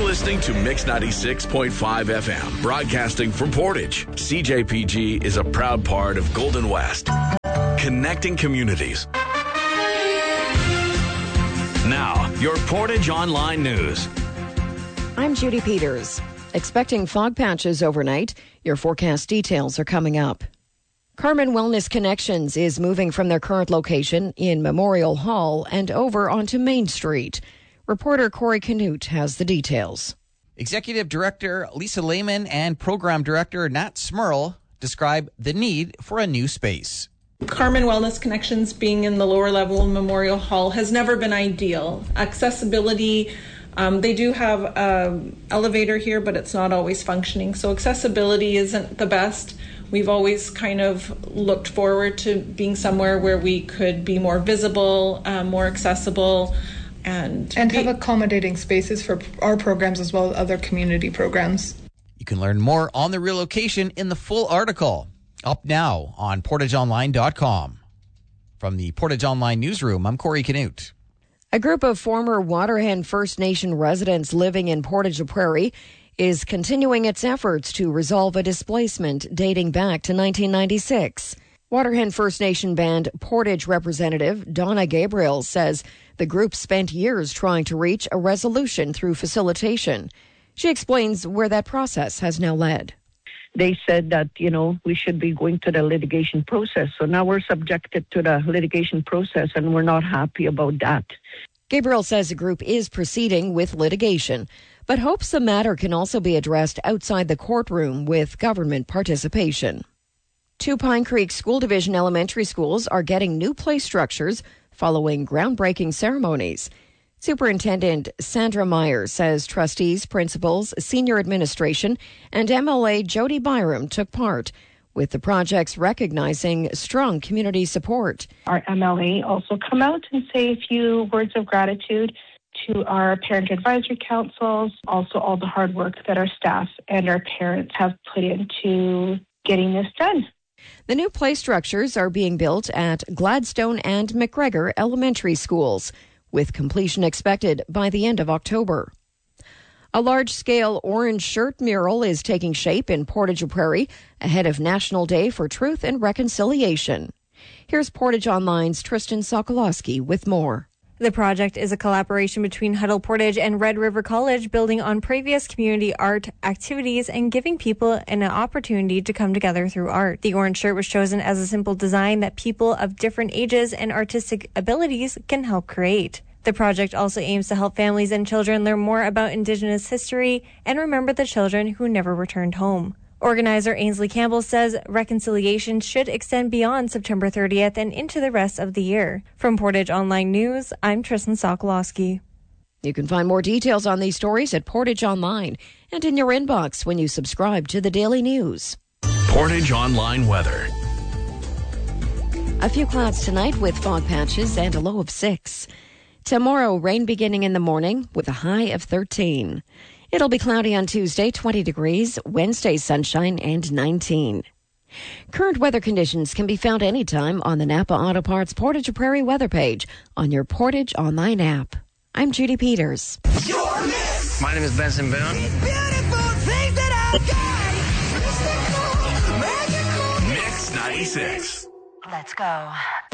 listening to Mix 96.5 FM, broadcasting from Portage. CJPG is a proud part of Golden West, connecting communities. Now, your Portage Online News. I'm Judy Peters. Expecting fog patches overnight. Your forecast details are coming up. Carmen Wellness Connections is moving from their current location in Memorial Hall and over onto Main Street. Reporter Corey Canute has the details. Executive Director Lisa Lehman and Program Director Nat Smurl describe the need for a new space. Carmen Wellness Connections being in the lower level of Memorial Hall has never been ideal. Accessibility, they do have an elevator here, but it's not always functioning. So accessibility isn't the best. We've always kind of looked forward to being somewhere where we could be more visible, more accessible, and have accommodating spaces for our programs as well as other community programs. You can learn more on the relocation in the full article. Up now on PortageOnline.com. From the Portage Online newsroom, I'm Corey Canute. A group of former Waterhen First Nation residents living in Portage la Prairie is continuing its efforts to resolve a displacement dating back to 1996. Waterhen First Nation band Portage representative Donna Gabriel says the group spent years trying to reach a resolution through facilitation. She explains where that process has now led. They said that, we should be going to the litigation process. So now we're subjected to the litigation process, and we're not happy about that. Gabriel says the group is proceeding with litigation, but hopes the matter can also be addressed outside the courtroom with government participation. 2 Pine Creek School Division elementary schools are getting new play structures following groundbreaking ceremonies. Superintendent Sandra Meyer says trustees, principals, senior administration, and MLA Jody Byram took part, with the projects recognizing strong community support. Our MLA also come out and say a few words of gratitude to our parent advisory councils, also all the hard work that our staff and our parents have put into getting this done. The new play structures are being built at Gladstone and McGregor elementary schools, with completion expected by the end of October. A large-scale orange shirt mural is taking shape in Portage la Prairie ahead of National Day for Truth and Reconciliation. Here's Portage Online's Tristan Sokolowski with more. The project is a collaboration between Huddle Portage and Red River College, building on previous community art activities and giving people an opportunity to come together through art. The orange shirt was chosen as a simple design that people of different ages and artistic abilities can help create. The project also aims to help families and children learn more about Indigenous history and remember the children who never returned home. Organizer Ainsley Campbell says reconciliation should extend beyond September 30th and into the rest of the year. From Portage Online News, I'm Tristan Sokolowski. You can find more details on these stories at Portage Online and in your inbox when you subscribe to the Daily News. Portage Online weather. A few clouds tonight with fog patches and a low of 6. Tomorrow, rain beginning in the morning with a high of 13. It'll be cloudy on Tuesday, 20 degrees, Wednesday, sunshine, and 19. Current weather conditions can be found anytime on the Napa Auto Parts Portage la Prairie weather page on your Portage Online app. I'm Judy Peters. My name is Benson Boone. Mix 96. Let's go.